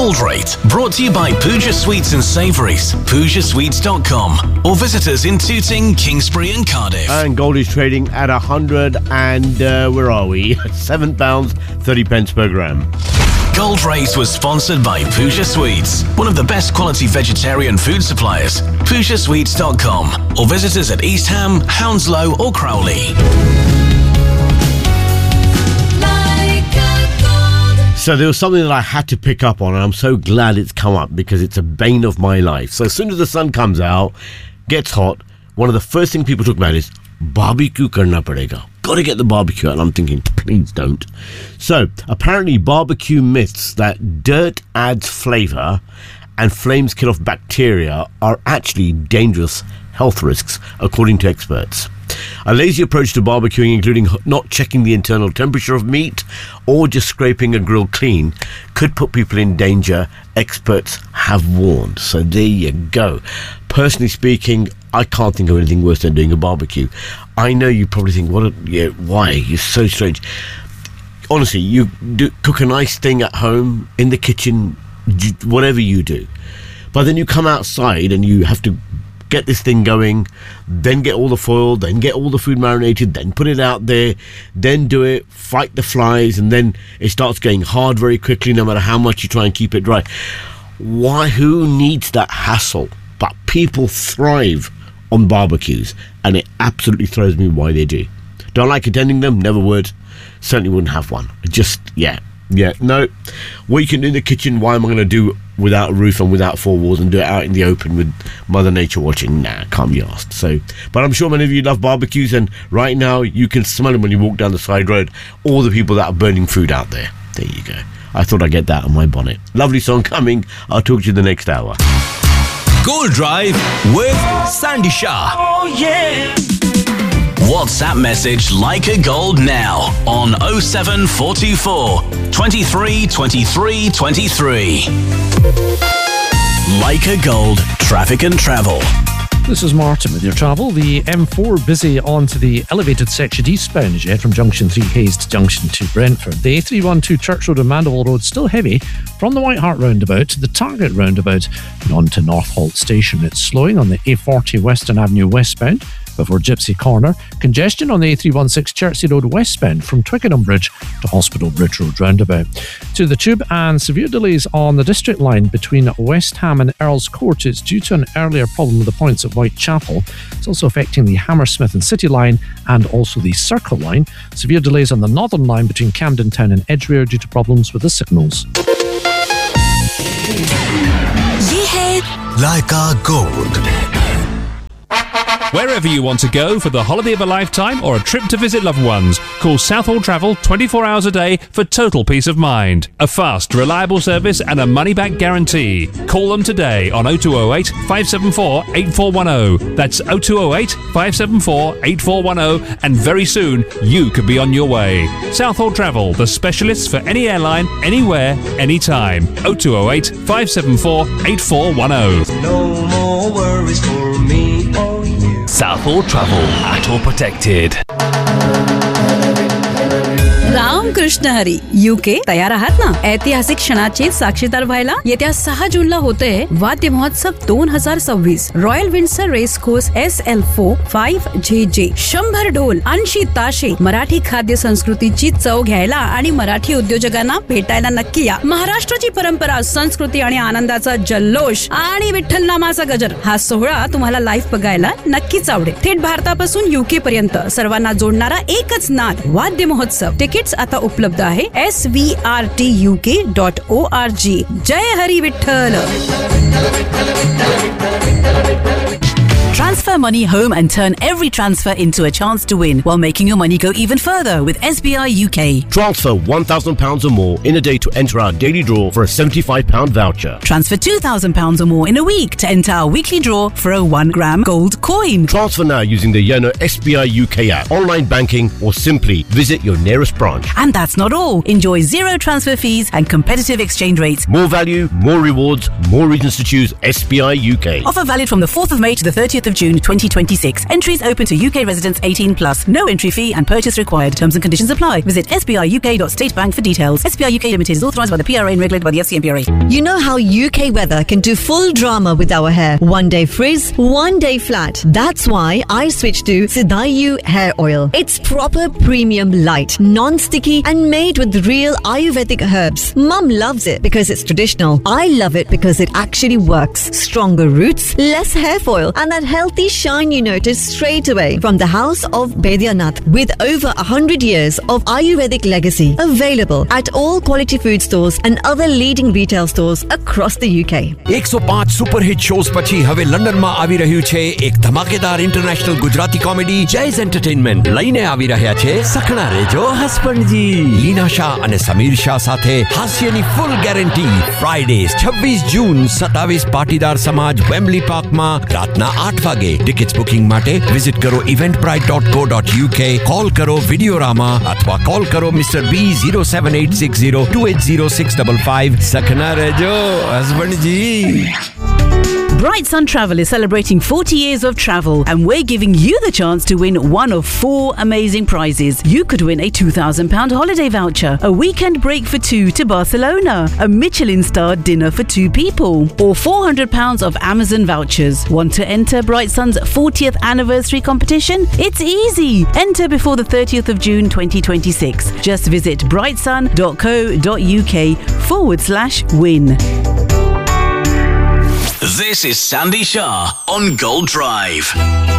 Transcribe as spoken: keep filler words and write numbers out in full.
Gold Rate, brought to you by Pooja Sweets and Savouries, pooja sweets dot com, or visit us in Tooting, Kingsbury and Cardiff. And gold is trading at one hundred and, uh, where are we? seven pounds thirty pence per gram. Gold Rate was sponsored by Pooja Sweets, one of the best quality vegetarian food suppliers. pooja sweets dot com, or visit us at East Ham, Hounslow or Crowley. So there was something that I had to pick up on, and I'm so glad it's come up because it's a bane of my life. So as soon as the sun comes out, gets hot, one of the first things people talk about is barbecue karna padega. Got to get the barbecue out. And I'm thinking, please don't. So apparently barbecue myths that dirt adds flavour and flames kill off bacteria are actually dangerous health risks, according to experts. A lazy approach to barbecuing, including not checking the internal temperature of meat or just scraping a grill clean, could put people in danger, experts have warned. So there you go. Personally speaking, I can't think of anything worse than doing a barbecue. I know you probably think, what? A, yeah, why? You're so strange. Honestly, you do, cook a nice thing at home, in the kitchen, whatever you do. But then you come outside and you have to get this thing going, then get all the foil, then get all the food marinated, then put it out there, then do it, fight the flies, and then it starts getting hard very quickly no matter how much you try and keep it dry. Why? Who needs that hassle? But people thrive on barbecues, and it absolutely throws me why they do. Don't like attending them? Never would. Certainly wouldn't have one. Just, yeah. Yeah, no. What you can do in the kitchen, why am I going to do without a roof and without four walls and do it out in the open with Mother Nature watching? Nah, can't be asked. So, but I'm sure many of you love barbecues, and right now you can smell them when you walk down the side road. All the people that are burning food out there. There you go. I thought I'd get that on my bonnet. Lovely song coming. I'll talk to you the next hour. Gold Drive with Sandy Shah. Oh, yeah. WhatsApp message Like a Gold now on oh seven four two four, twenty-three twenty-three twenty-three. Like a Gold, traffic and travel. This is Martin with your travel. The M four busy onto the elevated section eastbound as you head from Junction three Hayes to Junction two Brentford. The A three twelve Church Road and Mandeville Road still heavy from the White Hart roundabout to the Target roundabout and on to Northolt Station. It's slowing on the A forty Western Avenue westbound before Gypsy Corner. Congestion on the A three sixteen Chertsey Road westbound from Twickenham Bridge to Hospital Bridge Road roundabout. To the Tube, and severe delays on the District Line between West Ham and Earls Court. It's due to an earlier problem with the points at Whitechapel. It's also affecting the Hammersmith and City Line and also the Circle Line. Severe delays on the Northern Line between Camden Town and Edgware due to problems with the signals. Ye hai Like a Gold. Wherever you want to go for the holiday of a lifetime or a trip to visit loved ones, call Southall Travel twenty-four hours a day for total peace of mind. A fast, reliable service and a money-back guarantee. Call them today on oh two oh eight, five seven four, eight four one oh. That's oh two oh eight, five seven four, eight four one oh, and very soon you could be on your way. Southall Travel, the specialists for any airline, anywhere, anytime. oh two oh eight, five seven four, eight four one oh. No more worries for me or you. Southall Travel, at or protected. Ram Krishna Hari. UK तयार आहात ना ऐतिहासिक क्षणाचे साक्षीदार व्हायला? येत्या सहा जूनला होतंय वाद्य महोत्सव दोन हजार सव्वीस. Royal Windsor race course S L four five जे जे. शंभर ढोल, ऐंशी ताशे. मराठी खाद्य संस्कृतीची चव घ्यायला आणि मराठी उद्योजकांना भेटायला नक्की या. महाराष्ट्राची परंपरा, संस्कृती आणि आनंदाचा जल्लोष आणि विठ्ठल नामाचा गजर हा सोहळा तुम्हाला लाईव्ह बघायला नक्कीच आवडेल. थेट भारतापासून यूके पर्यंत सर्वांना जोडणारा एकच नाद वाद्य महोत्सव. तिकीट आता उपलब्ध आहे S V R T U के डॉट ओ आर जी. जय Hari Vitthal. Transfer money home and turn every transfer into a chance to win while making your money go even further with S B I U K. Transfer one thousand pounds or more in a day to enter our daily draw for a seventy-five pound voucher. Transfer two thousand pounds or more in a week to enter our weekly draw for a one gram gold coin. Transfer now using the Yono S B I U K app, online banking, or simply visit your nearest branch. And that's not all. Enjoy zero transfer fees and competitive exchange rates. More value, more rewards, more reasons to choose S B I U K. Offer valid from the fourth of May to the thirtieth thirtieth of June twenty twenty-six. Entries open to U K residents eighteen plus. No entry fee and purchase required. Terms and conditions apply. Visit s b i u k dot state bank for details. S B I U K Limited is authorised by the P R A and regulated by the F C M P R A. You know how U K weather can do full drama with our hair. One day frizz, one day flat. That's why I switched to Sidayu hair oil. It's proper premium light, non-sticky and made with real Ayurvedic herbs. Mum loves it because it's traditional. I love it because it actually works. Stronger roots, less hair foil and that healthy shine you notice straight away. From the house of Baidyanath with over one hundred years of Ayurvedic legacy. Available at all quality food stores and other leading retail stores across the U K. one oh five super hit shows પછી હવે લંડનમાં આવી રહ્યું છે એક ધમાકેદાર international Gujarati comedy જૈઝ entertainment લઈને આવી રહ્યા છે સખણા રેજો હસબન્ડજી લીના શાહ અને સમીર શાહ સાથે હાસ્યની ફૂલ ગેરંટી ફ્રાઇડેઝ છવ્વીસ જૂન સત્તાવીસ પાટીદાર સમાજ વેમ્બલી પાર્કમાં રાતના આઠ વાગે ટિકિટ્સ બુકિંગ માટે વિઝિટ કરો eventbrite dot co dot u k call કરો વિડિયોરામા અથવા કોલ કરો mister B zero seven eight six zero two eight zero six five five સખણા રેજો હસબન્ડજી. Bright Sun Travel is celebrating forty years of travel and we're giving you the chance to win one of four amazing prizes. You could win a two thousand pounds holiday voucher, a weekend break for two to Barcelona, a Michelin-starred dinner for two people, or four hundred pounds of Amazon vouchers. Want to enter Bright Sun's fortieth anniversary competition? It's easy. Enter before the thirtieth of June twenty twenty-six. Just visit brightsun dot co dot u k forward slash win. This is Sandy Shah on Gold Drive.